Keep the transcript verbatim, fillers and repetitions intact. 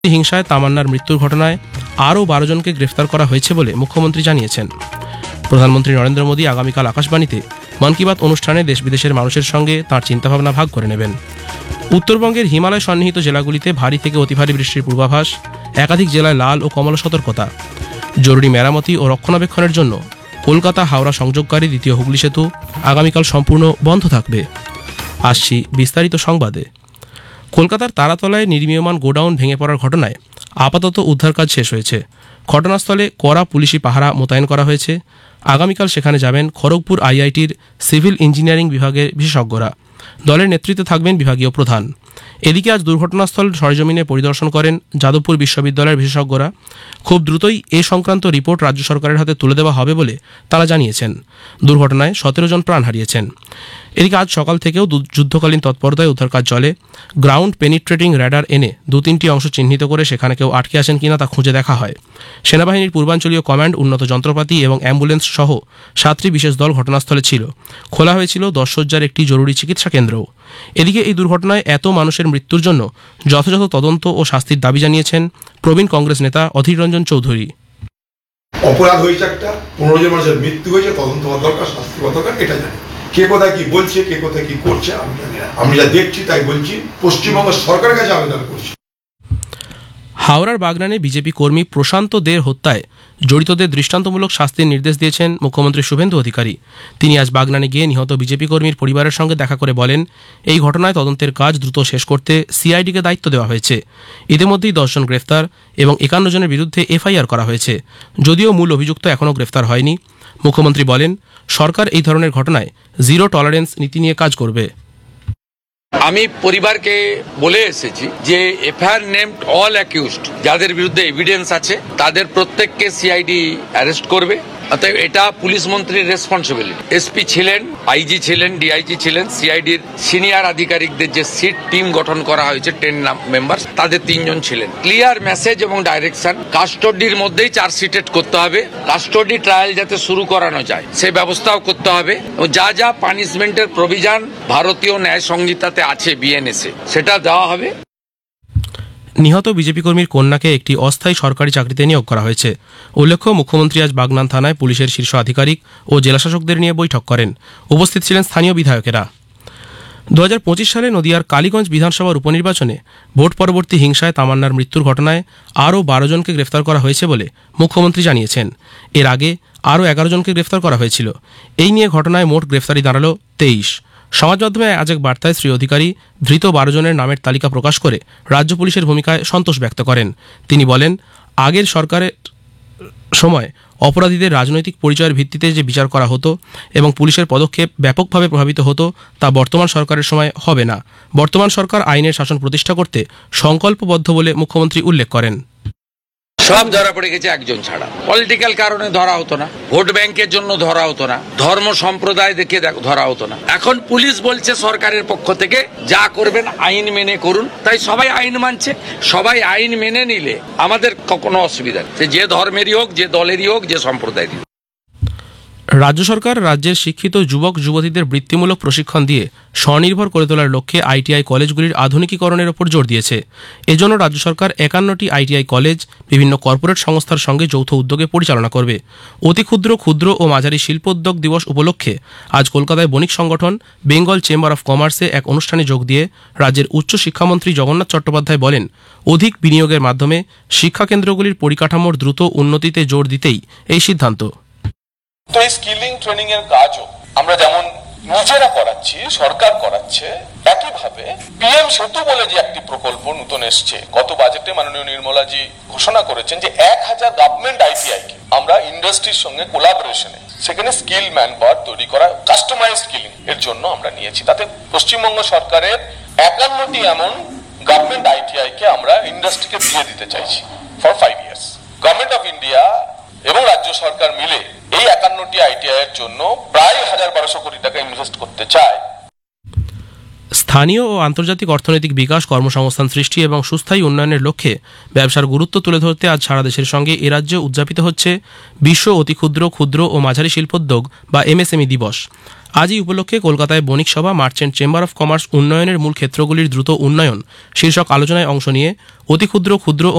হিংসায় তামান্নার মৃত্যুর ঘটনায় আরও বারো জনকে গ্রেফতার করা হয়েছে বলে মুখ্যমন্ত্রী জানিয়েছেন। প্রধানমন্ত্রী নরেন্দ্র মোদী আগামীকাল আকাশবাণীতে মন কি বাত অনুষ্ঠানে দেশ বিদেশের মানুষের সঙ্গে তাঁর চিন্তাভাবনা ভাগ করে নেবেন। উত্তরবঙ্গের হিমালয় সন্নিহিত জেলাগুলিতে ভারী থেকে অতি ভারী বৃষ্টির পূর্বাভাস, একাধিক জেলায় লাল ও কমলা সতর্কতা। জরুরি মেরামতি ও রক্ষণাবেক্ষণের জন্য কলকাতা হাওড়া সংযোগকারী দ্বিতীয় হুগলি সেতু আগামীকাল সম্পূর্ণ বন্ধ থাকবে। আসছি বিস্তারিত সংবাদে। কলকাতার তারাতলায় নির্মীয়মান গোডাউন ভেঙে পড়ার ঘটনায় আপাতত উদ্ধার কাজ শেষ হয়েছে। ঘটনাস্থলে কড়া পুলিশি পাহারা মোতায়েন করা হয়েছে। আগামীকাল সেখানে যাবেন খড়গপুর আইআইটির সিভিল ইঞ্জিনিয়ারিং বিভাগের বিশেষজ্ঞরা। দলের নেতৃত্বে থাকবেন বিভাগীয় প্রধান। এদিকে আজ দুর্ঘটনাস্থল সরেজমিনে পরিদর্শন করেন যাদবপুর বিশ্ববিদ্যালয়ের বিশেষজ্ঞরা। খুব দ্রুতই এ সংক্রান্ত রিপোর্ট রাজ্য সরকারের হাতে তুলে দেওয়া হবে বলে তারা জানিয়েছেন। দুর্ঘটনায় সতেরো জন প্রাণ হারিয়েছেন। এদিকে আজ সকাল থেকেও যুদ্ধকালীন তৎপরতায় উদ্ধার কাজ চলে। গ্রাউন্ড পেনিট্রেটিং র্যাডার এনে দু তিনটি অংশ চিহ্নিত করে সেখানে কেউ আটকে আছেন কিনা তা খুঁজে দেখা হয়। সেনাবাহিনীর পূর্বাঞ্চলীয় কমান্ড, উন্নত যন্ত্রপাতি এবং অ্যাম্বুলেন্স সহ সাতটি বিশেষ দল ঘটনাস্থলে ছিল। খোলা হয়েছিল দশ সজ্জার একটি জরুরি চিকিৎসা কেন্দ্রও। এদিকে এই দুর্ঘটনায় এত মানুষের মৃত্যুর জন্য যথাযথ তদন্ত ও শাস্তির দাবি জানিয়েছেন প্রবীণ কংগ্রেস নেতা অধীর রঞ্জন চৌধুরী। অপরাধ হয়েছে, একটা পনেরো জন মানুষের মৃত্যু হয়েছে, তদন্ত হওয়া দরকার, শাস্তি হওয়া দরকার, এটা জানি। কে কোথায় কি বলছে, কে কোথায় কি করছে আমি জানি না। আমি যা দেখছি তাই বলছি, পশ্চিমবঙ্গ সরকারের কাছে আবেদন করছি। হাওড়ার বাগনানে বিজেপি কর্মী প্রশান্ত দের হত্যায় জড়িতদের দৃষ্টান্তমূলক শাস্তির নির্দেশ দিয়েছেন মুখ্যমন্ত্রী শুভেন্দু অধিকারী। তিনি আজ বাগনানে গিয়ে নিহত বিজেপি কর্মীর পরিবারের সঙ্গে দেখা করে বলেন, এই ঘটনায় তদন্তের কাজ দ্রুত শেষ করতে সিআইডিকে দায়িত্ব দেওয়া হয়েছে। ইতিমধ্যেই দশজন গ্রেফতার এবং একান্ন জনের বিরুদ্ধে এফআইআর করা হয়েছে। যদিও মূল অভিযুক্ত এখনও গ্রেফতার হয়নি। মুখ্যমন্ত্রী বলেন, সরকার এই ধরনের ঘটনায় জিরো টলারেন্স নীতি নিয়ে কাজ করবে। আমি পরিবারকে বলে এসেছি যে এফআইআর নেমড অল অ্যাকিউজড, যাদের বিরুদ্ধে এভিডেন্স আছে তাদের প্রত্যেককে সিআইডি অ্যারেস্ট করবে। অতএব এটা পুলিশ মন্ত্রীর রেসপন্সিবিলিটি। এসপি ছিলেন, আইজি ছিলেন, ডিআইজি ছিলেন, সিআইডির সিনিয়র আধিকারিকদের যে সিট টিম গঠন করা হয়েছে টেন মেম্বার, তাদের তিনজন ছিলেন। ক্লিয়ার মেসেজ এবং ডাইরেকশন, কাস্টডির মধ্যেই চার্জশিটেড করতে হবে। কাস্টডি ট্রায়াল যাতে শুরু করানো যায় সে ব্যবস্থাও করতে হবে। যা যা পানিশমেন্টের প্রভিশন ভারতীয় ন্যায় সংহিতাতে আছে বিএনএসে সেটা দেওয়া হবে। নিহত বিজেপি কর্মীর কন্যাকে একটি অস্থায়ী সরকারি চাকরিতে নিয়োগ করা হয়েছে। উল্লেখ্য, মুখ্যমন্ত্রী আজ বাগনান থানায় পুলিশের শীর্ষ আধিকারিক ও জেলাশাসকদের নিয়ে বৈঠক করেন। উপস্থিত ছিলেন স্থানীয় বিধায়কেরা। দু হাজার পঁচিশ সালে নদিয়ার কালীগঞ্জ বিধানসভার উপনির্বাচনে ভোট পরবর্তী হিংসায় তামান্নার মৃত্যুর ঘটনায় আরও বারো জনকে গ্রেফতার করা হয়েছে বলে মুখ্যমন্ত্রী জানিয়েছেন। এর আগে আরও এগারো জনকে গ্রেফতার করা হয়েছিল। এই নিয়ে ঘটনায় মোট গ্রেফতারি দাঁড়াল তেইশ। সমাজ মাধ্যমে আজ এক বার্তায় শ্রী অধিকারী ধৃত বারো জনের নামের তালিকা প্রকাশ করে রাজ্য পুলিশের ভূমিকায় সন্তোষ ব্যক্ত করেন। তিনি বলেন, আগের সরকারের সময় অপরাধীদের রাজনৈতিক পরিচয়ের ভিত্তিতে যে বিচার করা হতো এবং পুলিশের পদক্ষেপ ব্যাপকভাবে প্রভাবিত হতো, তা বর্তমান সরকারের সময় হবে না। বর্তমান সরকার আইনের শাসন প্রতিষ্ঠা করতে সংকল্পবদ্ধ বলে মুখ্যমন্ত্রী উল্লেখ করেন। সব ধরা পড়ে গেছে একজন ছাড়া। পলিটিক্যাল কারণে ধরা হতো না, ভোট ব্যাংকের জন্য ধরা হতো না, ধর্ম সম্প্রদায় দেখে ধরা হতো না। এখন পুলিশ বলছে সরকারের পক্ষ থেকে যা করবেন আইন মেনে করুন। তাই সবাই আইন মানছে। সবাই আইন মেনে নিলে আমাদের কোনো অসুবিধা নেই, যে ধর্মেরই হোক, যে দলেরই হোক, যে সম্প্রদায়েরই হোক। রাজ্য সরকার রাজ্যের শিক্ষিত যুবক যুবতীদের বৃত্তিমূলক প্রশিক্ষণ দিয়ে স্বনির্ভর করে তোলার লক্ষ্যে আইটিআই কলেজগুলির আধুনিকীকরণের ওপর জোর দিয়েছে। এজন্য রাজ্য সরকার একান্নটি আইটিআই কলেজ বিভিন্ন কর্পোরেট সংস্থার সঙ্গে যৌথ উদ্যোগে পরিচালনা করবে। অতি ক্ষুদ্র ক্ষুদ্র ও মাঝারি শিল্পোদ্যোগ দিবস উপলক্ষে আজ কলকাতায় বণিক সংগঠন বেঙ্গল চেম্বার অফ কমার্সে এক অনুষ্ঠানে যোগ দিয়ে রাজ্যের উচ্চ শিক্ষামন্ত্রী জগন্নাথ চট্টোপাধ্যায় বলেন, অধিক বিনিয়োগের মাধ্যমে শিক্ষাকেন্দ্রগুলির পরিকাঠামোর দ্রুত উন্নতিতে জোর দিতেই এই সিদ্ধান্ত। তো এই স্কিলিং ট্রেনিং এর কাজও আমরা যেমন নিজেরা করাচ্ছি, সরকার করাচ্ছে, একইভাবে পিএম সেতু বলে যে একটি প্রকল্প নতুন এসছে, গত বাজেটে মাননীয় নির্মলাজি ঘোষণা করেছেন যে এক হাজার গভর্নমেন্ট আইটিআই কে আমরা ইন্ডাস্ট্রির সঙ্গে কোলাবোরেশনে সেখানে স্কিল ম্যান পাওয়ার তৈরি করা, কাস্টমাইজ স্কিলিং এর জন্য আমরা নিয়েছি। তাতে পশ্চিমবঙ্গ সরকারের একান্নটি এমন গভর্নমেন্ট আইটিআই কে আমরা ইন্ডাস্ট্রিকে দিয়ে দিতে চাইছি for five years. Government of India এবং রাজ্য সরকার মিলে এই একান্নটি আইটিআই এর জন্য প্রায় হাজার বারোশো কোটি টাকা ইনভেস্ট করতে চায়। স্থানীয় ও আন্তর্জাতিক অর্থনৈতিক বিকাশ, কর্মসংস্থান সৃষ্টি এবং সুস্থায়ী উন্নয়নের লক্ষ্যে ব্যবসার গুরুত্ব তুলে ধরতে আজ সারা দেশের সঙ্গে এ রাজ্যে উদযাপিত হচ্ছে বিশ্ব অতি ক্ষুদ্র ক্ষুদ্র ও মাঝারি শিল্পোদ্যোগ বা এমএসএমই দিবস। আজ এই উপলক্ষে কলকাতায় বণিক সভা, মার্চেন্ট চেম্বার অফ কমার্স উন্নয়নের মূল ক্ষেত্রগুলির দ্রুত উন্নয়ন শীর্ষক আলোচনায় অংশ নিয়ে অতি ক্ষুদ্র ক্ষুদ্র ও